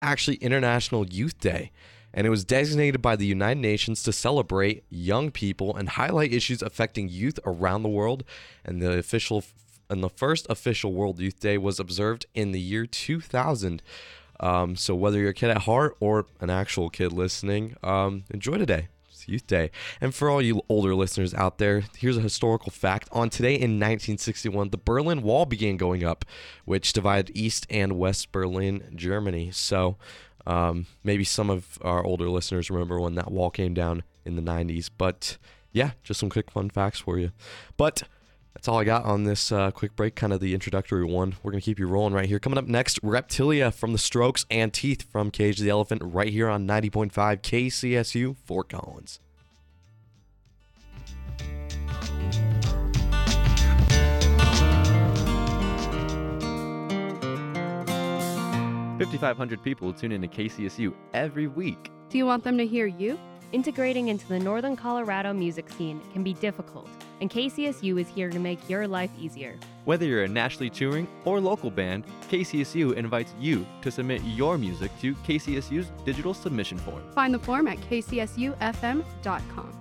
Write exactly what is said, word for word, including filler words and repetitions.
actually International Youth Day, and it was designated by the United Nations to celebrate young people and highlight issues affecting youth around the world. And the official and the first official World Youth Day was observed in the year two thousand. Um, so whether you're a kid at heart or an actual kid listening, um, enjoy today. It's Youth Day. And for all you older listeners out there, here's a historical fact. On today in nineteen sixty-one, the Berlin Wall began going up, which divided East and West Berlin, Germany. So um, maybe some of our older listeners remember when that wall came down in the nineties. But yeah, just some quick fun facts for you. But that's all I got on this uh, quick break, kind of the introductory one. We're going to keep you rolling right here. Coming up next, Reptilia from The Strokes and Teeth from Cage the Elephant right here on ninety point five K C S U, Fort Collins. fifty-five hundred people tune into K C S U every week. Do you want them to hear you? Integrating into the Northern Colorado music scene can be difficult, and K C S U is here to make your life easier. Whether you're a nationally touring or local band, K C S U invites you to submit your music to K C S U's digital submission form. Find the form at k c s u f m dot com.